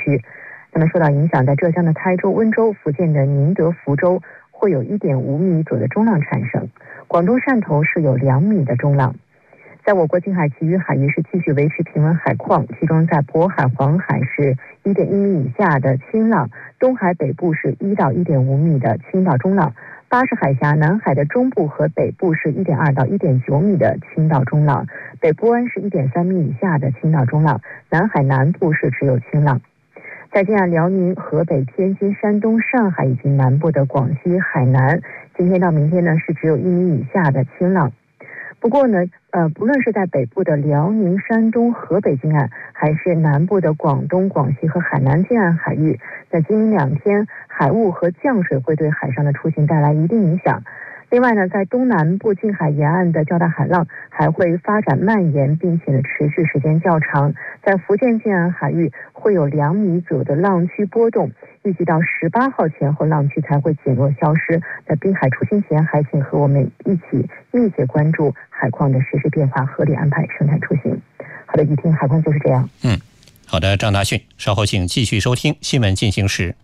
区。那么受到影响，在浙江的台州、温州、福建的宁德福州会有1.5米左右的中浪产生，广东汕头是有2米的中浪。在我国近海其余海域是继续维持平稳海况，其中在渤海、黄海是1.1米以下的轻浪，东海北部是1到1.5米的轻到中浪，巴士海峡、南海的中部和北部是1.2到1.9米的轻到中浪，北部湾是1.3米以下的轻到中浪，南海南部是只有轻浪。在近岸辽宁、河北、天津、山东、上海以及南部的广西、海南，今天到明天呢是只有1米以下的轻浪。不过呢，不论是在北部的辽宁、山东、河北近岸，还是南部的广东、广西和海南近岸海域，在今明2天，海雾和降水会对海上的出行带来一定影响。另外呢，在东南部近海沿岸的较大海浪还会发展蔓延，并且持续时间较长。在福建近岸海域会有2米左右的浪区波动，预计到18号前后浪区才会减弱消失。在滨海出行前，还请和我们一起密切关注海况的实时变化，合理安排生态出行。好的，雨婷，海况就是这样。 好的，张大迅，稍后请继续收听新闻进行时。